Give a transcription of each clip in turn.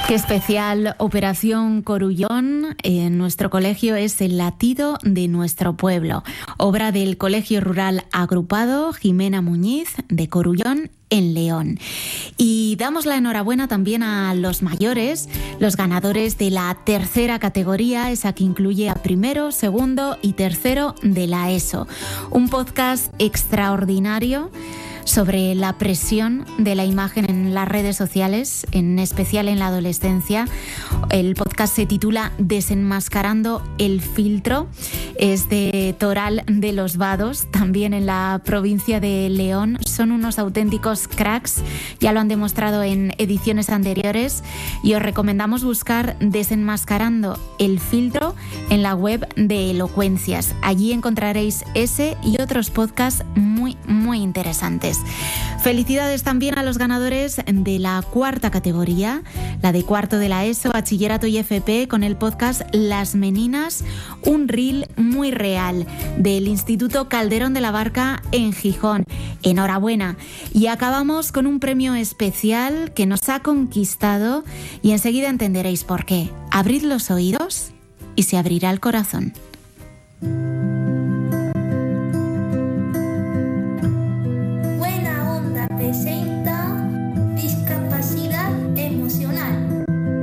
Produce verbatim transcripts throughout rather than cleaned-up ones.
Qué especial Operación Corullón. En nuestro colegio es el latido de nuestro pueblo. Obra del Colegio Rural Agrupado Jimena Muñiz de Corullón, en León. Y damos la enhorabuena también a los mayores, los ganadores de la tercera categoría, esa que incluye a primero, segundo y tercero de la ESO. Un podcast extraordinario sobre la presión de la imagen en las redes sociales, en especial en la adolescencia. El podcast se titula Desenmascarando el filtro. Es de Toral de los Vados, también en la provincia de León. Son unos auténticos cracks, ya lo han demostrado en ediciones anteriores, y os recomendamos buscar Desenmascarando el filtro en la web de Elocuencias. Allí encontraréis ese y otros podcasts muy, muy interesantes. Felicidades también a los ganadores de la cuarta categoría, la de cuarto de la ESO, Bachillerato y F P, con el podcast Las Meninas, un reel muy real del Instituto Calderón de la Barca en Gijón. Enhorabuena. Y acabamos con un premio especial que nos ha conquistado y enseguida entenderéis por qué. Abrid los oídos y se abrirá el corazón. Presenta discapacidad emocional.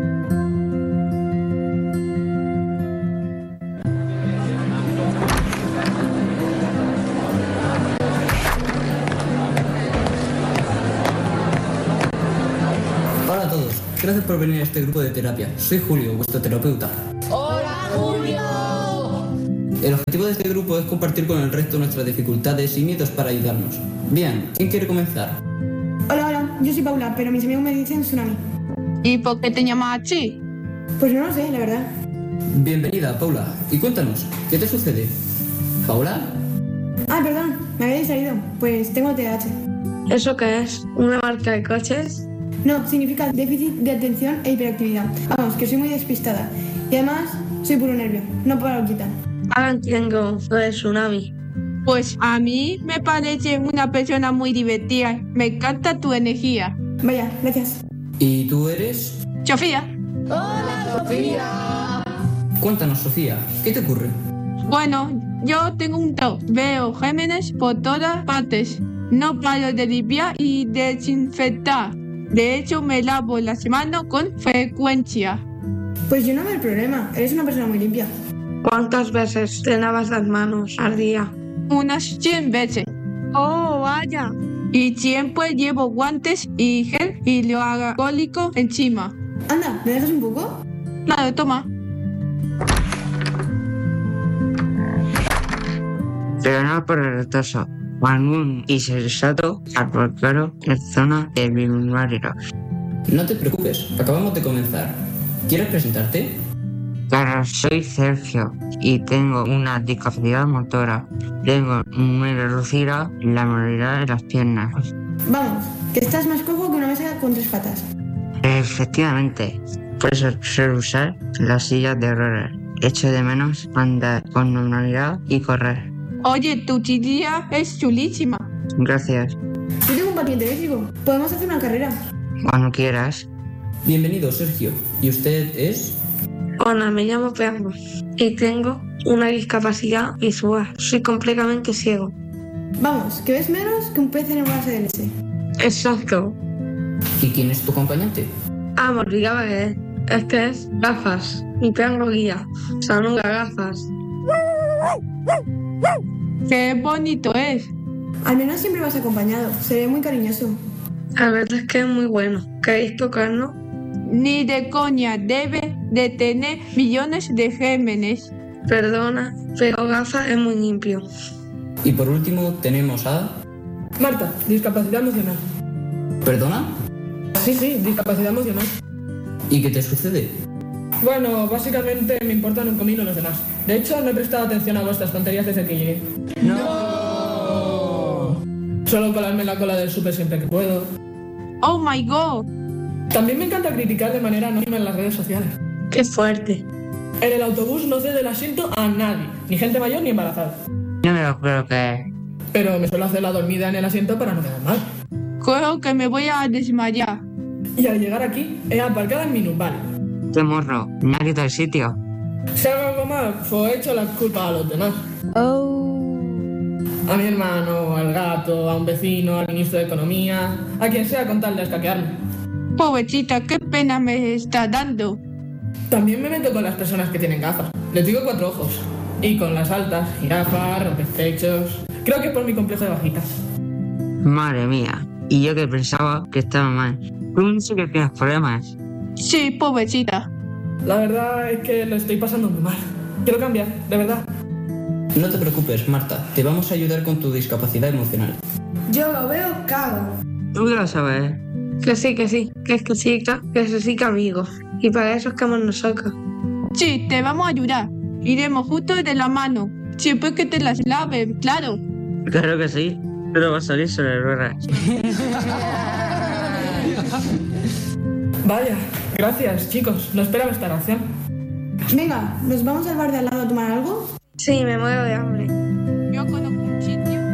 Hola a todos, gracias por venir a este grupo de terapia. Soy Julio, vuestro terapeuta. ¡Hola, Julio! El objetivo de este grupo es compartir con el resto nuestras dificultades y miedos para ayudarnos. Bien, ¿quién quiere comenzar? Hola, hola, yo soy Paula, pero mis amigos me dicen Tsunami. ¿Y por qué te llamas así? Pues no lo sé, la verdad. Bienvenida, Paula. Y cuéntanos, ¿qué te sucede? ¿Paula? Ah, perdón, me había distraído. Pues tengo T D A H. ¿Eso qué es? ¿Una marca de coches? No, significa déficit de atención e hiperactividad. Vamos, que soy muy despistada. Y además, soy puro nervio, no paro quitar. Ahora entiendo lo de Tsunami. Pues a mí me parece una persona muy divertida. Me encanta tu energía. Vaya, gracias. ¿Y tú eres? Sofía. Hola, Sofía. Cuéntanos, Sofía, ¿qué te ocurre? Bueno, yo tengo un TOC. Veo gérmenes por todas partes. No paro de limpiar y desinfectar. De hecho, me lavo las manos con frecuencia. Pues yo no veo el problema, eres una persona muy limpia. ¿Cuántas veces te lavas las manos al día? Unas cien veces. ¡Oh, vaya! Y siempre llevo guantes y gel hidroalcohólico encima. Anda, ¿me dejas un poco? Claro, toma. Pero no por el retraso. Algún insensato aparcado en zona de biblioteca. No te preocupes, acabamos de comenzar. ¿Quieres presentarte? Claro, soy Sergio y tengo una discapacidad motora. Tengo muy reducida la movilidad de las piernas. Vamos, que estás más cojo que una mesa con tres patas. Efectivamente, por eso suelo usar las sillas de ruedas. Echo de menos andar con normalidad y correr. Oye, tu chiquilla es chulísima. Gracias. Yo tengo un patinete eléctrico, podemos hacer una carrera. Cuando quieras. Bienvenido, Sergio. ¿Y usted es? Hola, me llamo Pedro y tengo una discapacidad visual. Soy completamente ciego. Vamos, que ves menos que un pez en el vaso de leche. Exacto. ¿Y quién es tu acompañante? Ah, me olvidaba de él. Es que es gafas. Y tengo guía. O sea, nunca gafas. Qué bonito es. Al menos siempre vas acompañado, se ve muy cariñoso. La verdad es que es muy bueno. ¿Queréis tocarnos? Ni de coña, debe de tener millones de gérmenes. Perdona, pero gafas es muy limpio. Y por último tenemos a... Marta, discapacidad emocional. ¿Perdona? Sí, sí, discapacidad emocional. ¿Y qué te sucede? Bueno, básicamente me importan un comino los demás. De hecho, no he prestado atención a vuestras tonterías desde que llegué. ¡No! Solo colarme en la cola del súper siempre que puedo. Oh my god. También me encanta criticar de manera anónima en las redes sociales. ¡Qué fuerte! En el autobús no cedo el asiento a nadie, ni gente mayor ni embarazada. No me lo creo que... Pero me suelo hacer la dormida en el asiento para no quedar mal. Creo que me voy a desmayar. Y al llegar aquí, he aparcado en minusván. ¡Qué morro! Me ha quitado el sitio. Si hago algo mal, pues he hecho la culpa a los demás. Oh. A mi hermano, al gato, a un vecino, al ministro de Economía, a quien sea con tal de escaquearme. Pobrecita, qué pena me está dando. También me meto con las personas que tienen gafas. Les digo cuatro ojos. Y con las altas, jirafas, rompepechos. Creo que es por mi complejo de bajitas. Madre mía. Y yo que pensaba que estaba mal. Tú sí que tienes problemas. Sí, pobrecita. La verdad es que lo estoy pasando muy mal. Quiero cambiar, de verdad. No te preocupes, Marta. Te vamos a ayudar con tu discapacidad emocional. Yo lo veo caro. Tú que lo sabes. Que sí, que sí, que es que chica, que se sí que amigos. Y para eso estamos nosotros. Sí, te vamos a ayudar. Iremos justo de la mano. Siempre que te las laves, claro. Claro que sí. Pero va a salir sobre ruedas. Vaya, gracias, chicos. No esperaba esta reacción. Venga, ¿nos vamos al bar de al lado a tomar algo? Sí, me muero de hambre.